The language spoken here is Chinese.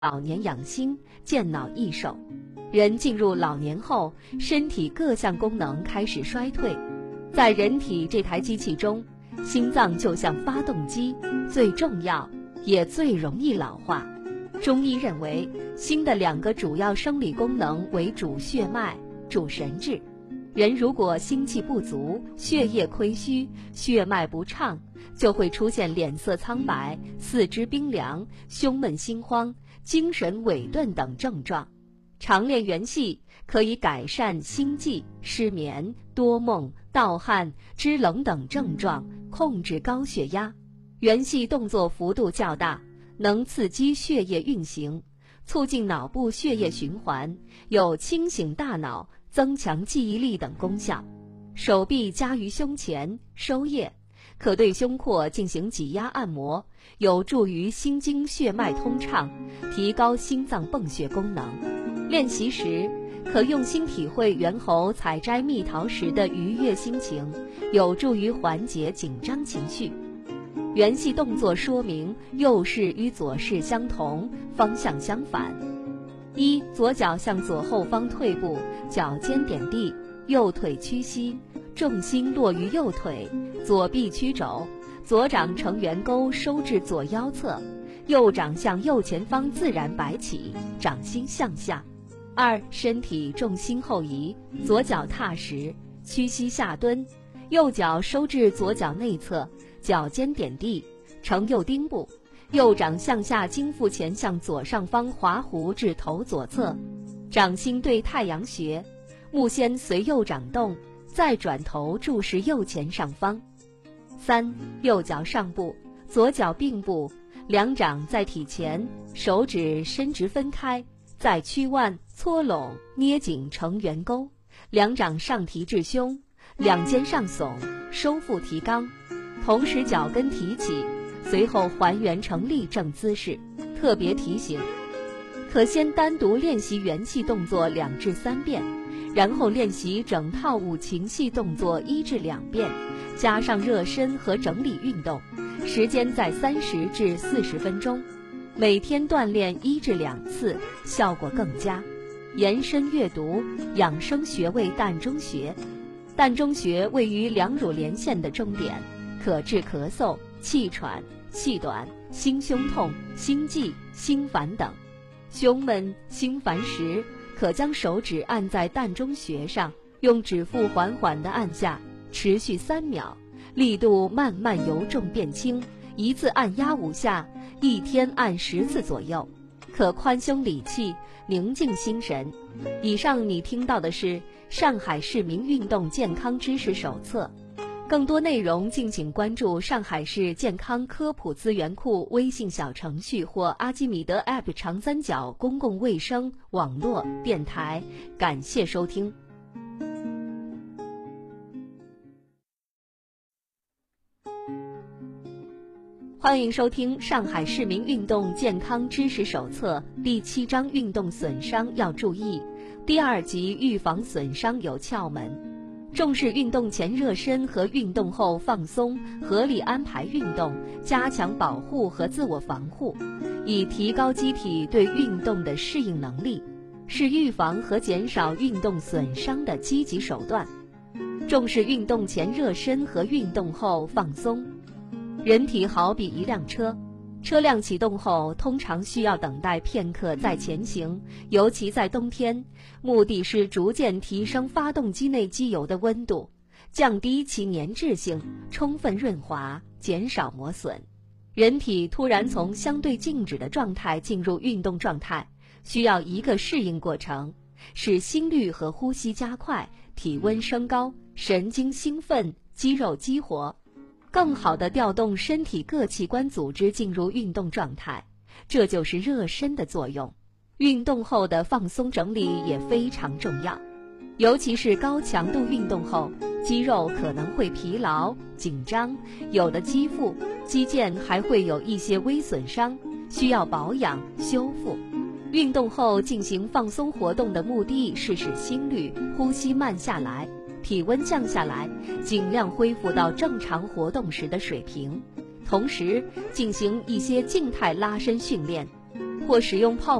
老年养心，健脑益寿。人进入老年后，身体各项功能开始衰退。在人体这台机器中，心脏就像发动机，最重要也最容易老化。中医认为，心的2个主要生理功能为主血脉、主神志。人如果心气不足、血液亏虚、血脉不畅，就会出现脸色苍白、四肢冰凉、胸闷心慌、精神萎顿等症状。常练元气可以改善心悸、失眠、多梦、盗汗、肢冷等症状，控制高血压。元气动作幅度较大，能刺激血液运行，促进脑部血液循环，有清醒大脑、增强记忆力等功效。手臂夹于胸前收液，可对胸廓进行挤压按摩，有助于心经血脉通畅，提高心脏泵血功能。练习时可用心体会猿猴采摘蜜桃时的愉悦心情，有助于缓解紧张情绪。元气动作说明右式与左式相同，方向相反。一、左脚向左后方退步，脚尖点地，右腿屈膝，重心落于右腿，左臂屈肘，左掌呈圆钩收至左腰侧，右掌向右前方自然摆起，掌心向下。2、身体重心后移，左脚踏实，屈膝下蹲，右脚收至左脚内侧，脚尖点地，呈右丁步，右掌向下经腹前向左上方滑弧至头左侧，掌心对太阳穴，目先随右掌动，再转头注视右前上方。3、右脚上步，左脚并步，两掌在体前，手指伸直分开，再屈腕搓拢捏紧成圆钩，两掌上提至胸，两肩上耸，收腹提肛，同时脚跟提起，随后还原成立正姿势。特别提醒，可先单独练习元气动作2至3遍，然后练习整套五禽戏动作1至2遍，加上热身和整理运动，时间在30至40分钟，每天锻炼1至2次，效果更佳。延伸阅读养生穴位膻中穴。膻中穴位于两乳连线的中点，可治咳嗽、气喘、气短、心胸痛、心悸、心烦等。胸闷、心烦时，可将手指按在膻中穴上，用指腹缓缓地按下，持续3秒，力度慢慢由重变轻，一次按压5下，1天按10次左右，可宽胸理气，宁静心神。以上你听到的是上海市民运动健康知识手册，更多内容敬请关注上海市健康科普资源库微信小程序或阿基米德 App 长三角公共卫生网络电台。感谢收听。欢迎收听上海市民运动健康知识手册第7章运动损伤要注意，第2集预防损伤有窍门。重视运动前热身和运动后放松，合理安排运动，加强保护和自我防护，以提高机体对运动的适应能力，是预防和减少运动损伤的积极手段。重视运动前热身和运动后放松。人体好比一辆车，车辆启动后通常需要等待片刻再前行，尤其在冬天，目的是逐渐提升发动机内机油的温度，降低其粘滞性，充分润滑，减少磨损。人体突然从相对静止的状态进入运动状态，需要一个适应过程，使心率和呼吸加快，体温升高，神经兴奋，肌肉激活，更好地调动身体各器官组织进入运动状态，这就是热身的作用。运动后的放松整理也非常重要，尤其是高强度运动后，肌肉可能会疲劳、紧张，有的肌肤、肌腱还会有一些微损伤，需要保养修复。运动后进行放松活动的目的是使心率、呼吸慢下来，体温降下来，尽量恢复到正常活动时的水平，同时进行一些静态拉伸训练， 或使用泡